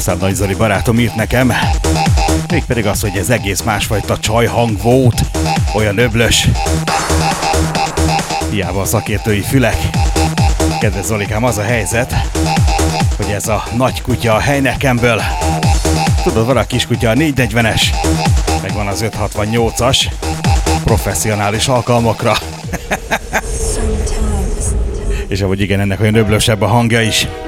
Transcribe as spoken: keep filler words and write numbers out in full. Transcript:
Aztán Nagy Zoli barátom írt nekem, mégpedig az, hogy ez egész másfajta csajhang volt, olyan öblös. Hiába a szakértői fülek. Kedves Zolikám, az a helyzet, hogy ez a nagy kutya a Heinekenből. Tudod, van a kis kutya a négyszáznegyvenes, meg van az ötszázhatvannyolcas professzionális alkalmakra. És ahogy igen, ennek olyan öblösebb a hangja is.